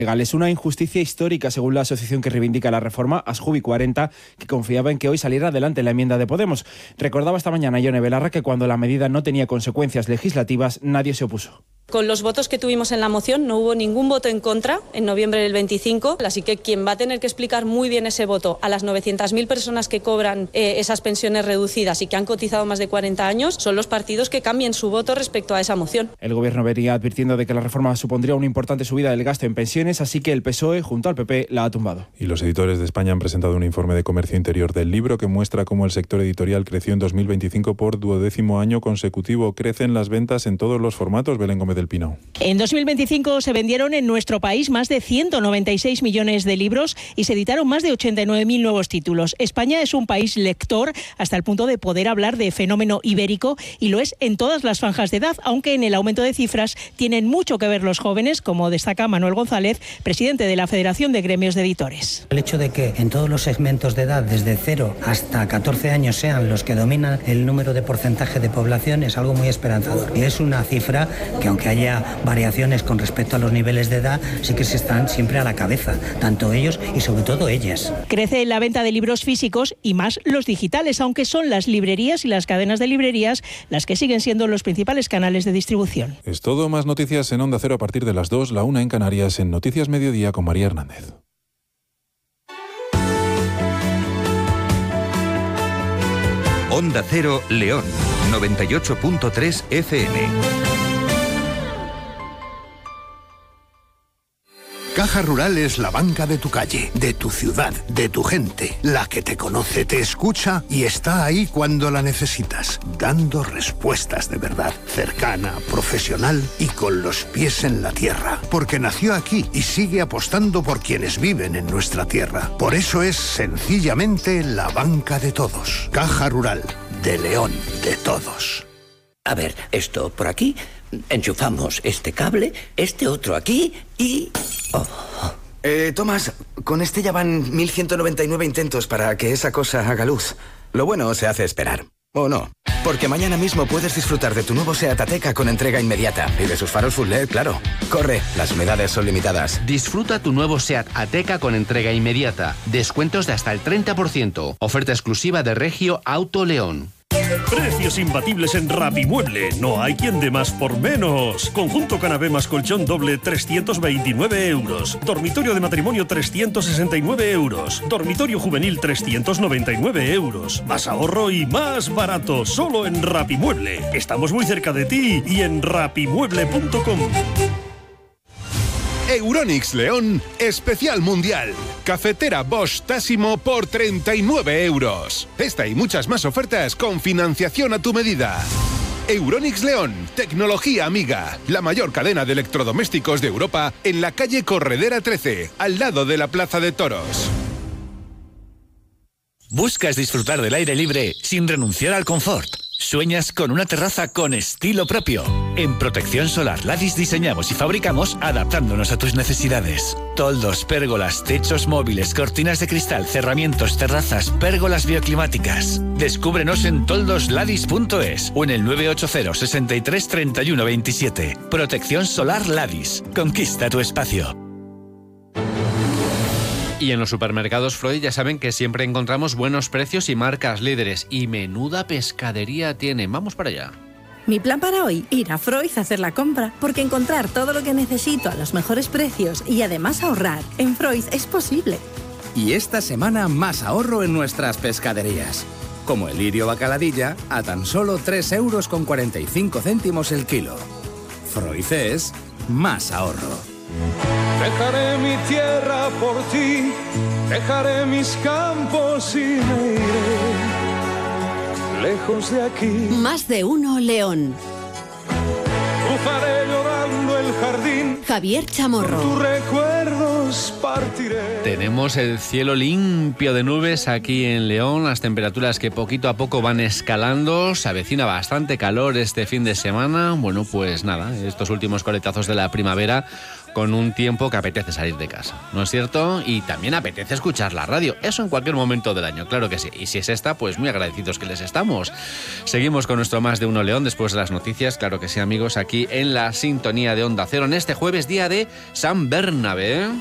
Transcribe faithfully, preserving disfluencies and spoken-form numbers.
Es una injusticia histórica, según la asociación que reivindica la reforma, Asjubi cuarenta, que confiaba en que hoy saliera adelante la enmienda de Podemos. Recordaba esta mañana Ione Belarra que cuando la medida no tenía consecuencias legislativas, nadie se opuso. Con los votos que tuvimos en la moción no hubo ningún voto en contra en noviembre del veinticinco, así que quien va a tener que explicar muy bien ese voto a las novecientas mil personas que cobran eh, esas pensiones reducidas y que han cotizado más de cuarenta años son los partidos que cambien su voto respecto a esa moción. El Gobierno venía advirtiendo de que la reforma supondría una importante subida del gasto en pensiones, así que el P S O E junto al P P la ha tumbado. Y los editores de España han presentado un informe de comercio interior del libro que muestra cómo el sector editorial creció en dos mil veinticinco por duodécimo año consecutivo. Crecen las ventas en todos los formatos. Belén Gómez del Pino. En dos mil veinticinco se vendieron en nuestro país más de ciento noventa y seis millones de libros y se editaron más de ochenta y nueve mil nuevos títulos. España es un país lector hasta el punto de poder hablar de fenómeno ibérico y lo es en todas las franjas de edad, aunque en el aumento de cifras tienen mucho que ver los jóvenes, como destaca Manuel González, presidente de la Federación de Gremios de Editores. El hecho de que en todos los segmentos de edad, desde cero hasta catorce años, sean los que dominan el número de porcentaje de población es algo muy esperanzador. Y es una cifra que, aunque haya variaciones con respecto a los niveles de edad, sí que se están siempre a la cabeza, tanto ellos y sobre todo ellas. Crece la venta de libros físicos y más los digitales, aunque son las librerías y las cadenas de librerías las que siguen siendo los principales canales de distribución. Es todo, más noticias en Onda Cero a partir de las dos, la una en Canarias, en Noticias Mediodía con María Hernández. Onda Cero León, noventa y ocho punto tres F M. Caja Rural es la banca de tu calle, de tu ciudad, de tu gente, la que te conoce, te escucha y está ahí cuando la necesitas, dando respuestas de verdad, cercana, profesional y con los pies en la tierra, porque nació aquí y sigue apostando por quienes viven en nuestra tierra. Por eso es sencillamente la banca de todos. Caja Rural, de León, de todos. A ver, esto por aquí, enchufamos este cable, este otro aquí y... Oh. Eh, Tomás, con este ya van mil ciento noventa y nueve intentos para que esa cosa haga luz. Lo bueno se hace esperar. ¿O no? Porque mañana mismo puedes disfrutar de tu nuevo SEAT Ateca con entrega inmediata. Y de sus faros full L E D, claro. Corre, las unidades son limitadas. Disfruta tu nuevo SEAT Ateca con entrega inmediata. Descuentos de hasta el treinta por ciento. Oferta exclusiva de Regio Auto León. Precios imbatibles en Rapimueble. No hay quien dé más por menos. Conjunto canapé más colchón doble, trescientos veintinueve euros. Dormitorio de matrimonio, trescientos sesenta y nueve euros. Dormitorio juvenil, trescientos noventa y nueve euros. Más ahorro y más barato. Solo en Rapimueble. Estamos muy cerca de ti y en rapimueble punto com. Euronics León, especial mundial. Cafetera Bosch Tassimo por treinta y nueve euros. Esta y muchas más ofertas con financiación a tu medida. Euronics León, tecnología amiga. La mayor cadena de electrodomésticos de Europa en la calle Corredera trece, al lado de la Plaza de Toros. ¿Buscas disfrutar del aire libre sin renunciar al confort? ¿Sueñas con una terraza con estilo propio? En Protección Solar Ladis diseñamos y fabricamos adaptándonos a tus necesidades. Toldos, pérgolas, techos móviles, cortinas de cristal, cerramientos, terrazas, pérgolas bioclimáticas. Descúbrenos en toldos ladis punto es o en el nueve ocho cero, sesenta y tres, treinta y uno veintisiete. Protección Solar Ladis. Conquista tu espacio. Y en los supermercados Freud ya saben que siempre encontramos buenos precios y marcas líderes. Y menuda pescadería tienen. Vamos para allá. Mi plan para hoy, ir a Freud a hacer la compra, porque encontrar todo lo que necesito a los mejores precios y además ahorrar en Freud es posible. Y esta semana más ahorro en nuestras pescaderías. Como el lirio bacaladilla a tan solo tres euros con cuarenta y cinco céntimos el kilo. Freud es más ahorro. Dejaré mi tierra por ti, dejaré mis campos y me iré lejos de aquí. Más de uno León. Cruzaré llorando el jardín. Javier Chamorro. Con tus recuerdos partiré. Tenemos el cielo limpio de nubes aquí en León, las temperaturas que poquito a poco van escalando, se avecina bastante calor este fin de semana. Bueno, pues nada, estos últimos coletazos de la primavera con un tiempo que apetece salir de casa, ¿no es cierto? Y también apetece escuchar la radio, eso en cualquier momento del año, claro que sí. Y si es esta, pues muy agradecidos que les estamos. Seguimos con nuestro Más de Uno León después de las noticias, claro que sí, amigos, aquí en la sintonía de Onda Cero en este jueves, día de San Bernabé.